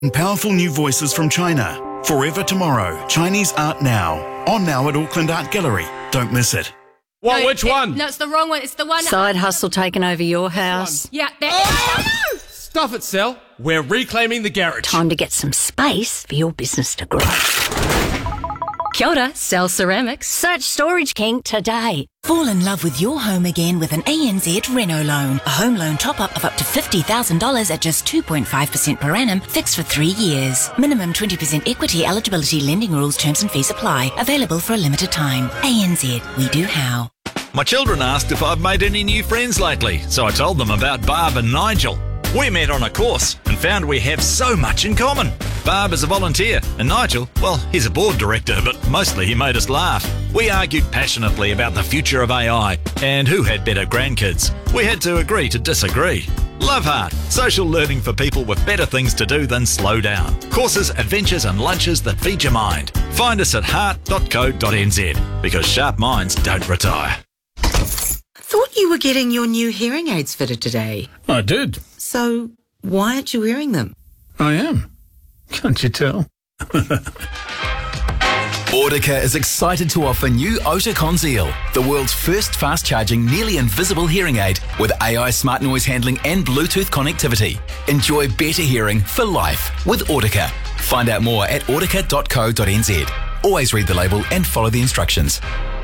And powerful new voices from China. Forever Tomorrow, Chinese Art Now. On now at Auckland Art Gallery. Don't miss it. What? Which one? No, it's the wrong one. It's the one... Side hustle taking over your house. Yeah, that... Oh! Stuff it, Sel. We're reclaiming the garage. Time to get some space for your business to grow. Kia ora, Cell Ceramics. Search Storage King today. Fall in love with your home again with an ANZ Reno loan. A home loan top-up of up to $50,000 at just 2.5% per annum, fixed for 3 years. Minimum 20% equity eligibility, lending rules, terms and fees apply. Available for a limited time. ANZ, we do how. My children asked if I've made any new friends lately, so I told them about Barb and Nigel. We met on a course and found we have so much in common. Barb is a volunteer and Nigel, well, he's a board director, but mostly he made us laugh. We argued passionately about the future of AI and who had better grandkids. We had to agree to disagree. Love Heart, social learning for people with better things to do than slow down. Courses, adventures and lunches that feed your mind. Find us at heart.co.nz because sharp minds don't retire. Thought you were getting your new hearing aids fitted today. I did. So why aren't you wearing them? I am. Can't you tell? Audica is excited to offer new Oticon Zeal, the world's first fast-charging, nearly invisible hearing aid with AI smart noise handling and Bluetooth connectivity. Enjoy better hearing for life with Audica. Find out more at audica.co.nz. Always read the label and follow the instructions.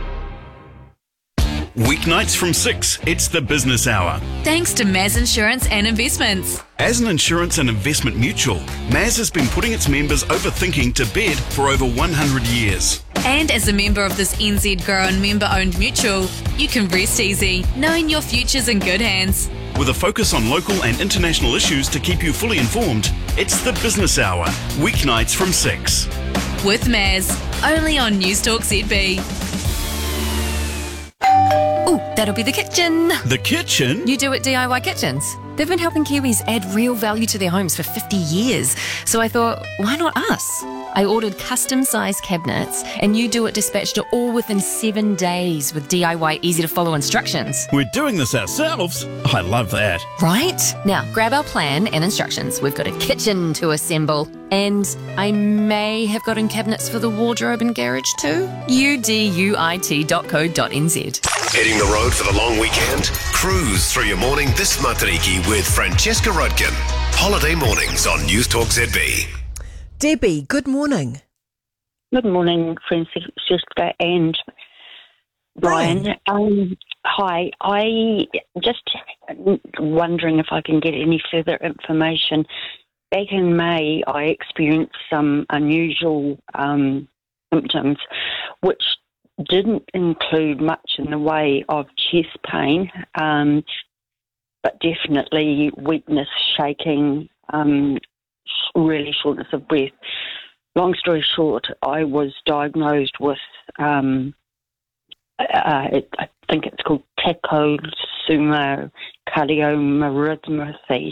Weeknights from 6, it's the Business Hour. Thanks to Maz Insurance and Investments. As an insurance and investment mutual, Maz has been putting its members over thinking to bed for over 100 years. And as a member of this NZ grown member-owned mutual, you can rest easy, knowing your future's in good hands. With a focus on local and international issues to keep you fully informed, it's the Business Hour, weeknights from 6. With Maz, only on Newstalk ZB. Ooh, that'll be the kitchen. The kitchen? You Do It DIY Kitchens. They've been helping Kiwis add real value to their homes for 50 years. So I thought, why not us? I ordered custom-sized cabinets and You Do It dispatched it all within 7 days with DIY easy-to-follow instructions. We're doing this ourselves. I love that. Right? Now, grab our plan and instructions. We've got a kitchen to assemble. And I may have gotten cabinets for the wardrobe and garage too. uduit.co.nz. Heading the road for the long weekend? Cruise through your morning this Matariki with Francesca Rudkin. Holiday mornings on Newstalk ZB. Debbie, good morning. Good morning, Francesca and Brian. Hi, I just wondering if I can get any further information. Back in May, I experienced some unusual symptoms, which didn't include much in the way of chest pain, but definitely weakness, shaking, really shortness of breath. Long story short, I was diagnosed with, I think it's called tachycardia cardiomyopathy,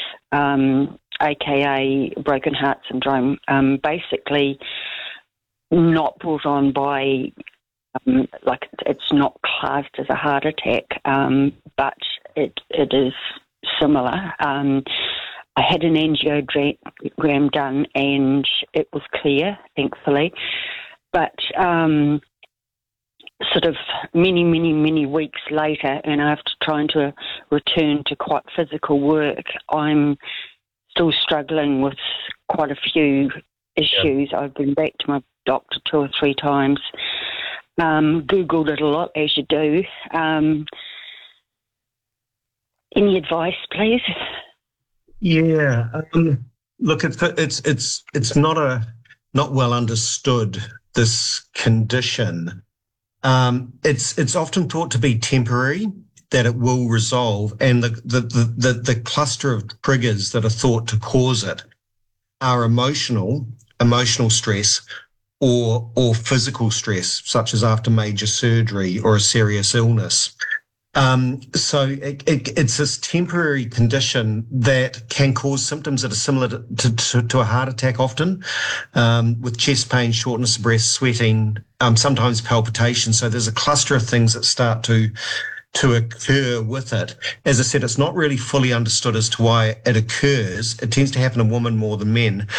aka broken heart syndrome. Basically, not brought on by, it's not classed as a heart attack, but it is similar. I had an angiogram done and it was clear, thankfully. But sort of many weeks later, and after trying to return to quite physical work, I'm still struggling with quite a few issues. I've been back to my doctor 2 or 3 times, Googled it a lot, as you do. Any advice, please? Yeah, look, it's not well understood, this condition. It's often thought to be temporary, that it will resolve, and the cluster of triggers that are thought to cause it are emotional stress or physical stress, such as after major surgery or a serious illness. So it's this temporary condition that can cause symptoms that are similar to a heart attack often, with chest pain, shortness of breath, sweating, sometimes palpitation. So there's a cluster of things that start to to occur with it. As I said, it's not really fully understood as to why it occurs. It tends to happen in women more than men.